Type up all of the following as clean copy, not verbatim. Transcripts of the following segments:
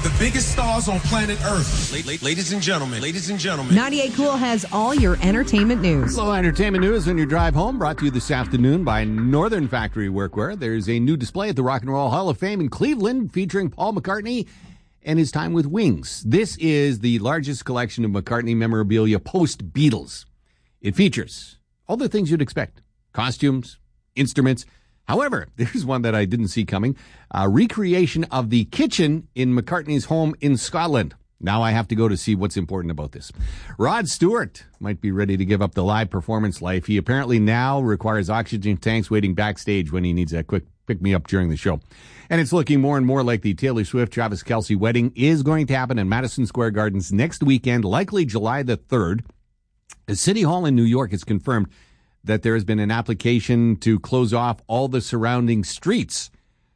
of the biggest stars on planet Earth. Ladies and gentlemen. 98 Cool has all your entertainment news. Hello, entertainment news on your drive home, brought to you this afternoon by Northern Factory Workwear. There's a new display at the Rock and Roll Hall of Fame in Cleveland featuring Paul McCartney and his time with Wings. This is the largest collection of McCartney memorabilia post-Beatles. It features all the things you'd expect. Costumes, instruments. However, there's one that I didn't see coming. A recreation of the kitchen in McCartney's home in Scotland. Now I have to go to see what's important about this. Rod Stewart might be ready to give up the live performance life. He apparently now requires oxygen tanks waiting backstage when he needs a quick pick-me-up during the show. And it's looking more and more like the Taylor Swift-Travis Kelce wedding is going to happen in Madison Square Gardens next weekend, likely July the 3rd. The City Hall in New York has confirmed that there has been an application to close off all the surrounding streets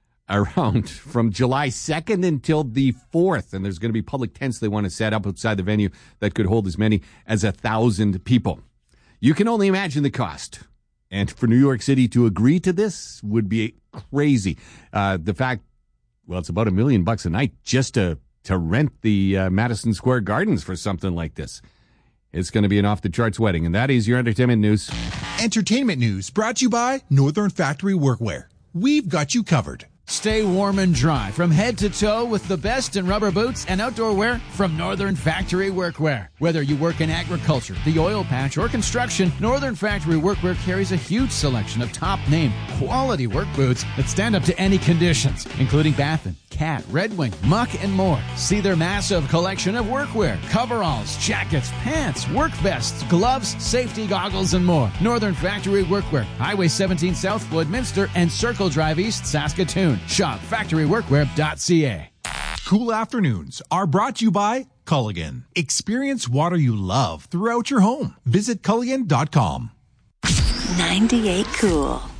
around from July 2nd until the 4th. And there's going to be public tents they want to set up outside the venue that could hold as many as 1,000 people. You can only imagine the cost. And for New York City to agree to this would be crazy. The fact, well, it's about $1 million a night just to rent the Madison Square Gardens for something like this. It's going to be an off-the-charts wedding, and that is your entertainment news. Entertainment news brought to you by Northern Factory Workwear. We've got you covered. Stay warm and dry from head to toe with the best in rubber boots and outdoor wear from Northern Factory Workwear. Whether you work in agriculture, the oil patch, or construction, Northern Factory Workwear carries a huge selection of top-name, quality work boots that stand up to any conditions, including Baffin, Cat, Red Wing, Muck, and more. See their massive collection of workwear, coveralls, jackets, pants, work vests, gloves, safety goggles, and more. Northern Factory Workwear, Highway 17 South, Woodminster, and Circle Drive East, Saskatoon. Shop factoryworkwear.ca. Cool afternoons are brought to you by Culligan. Experience water you love throughout your home. Visit Culligan.com. 98 Cool.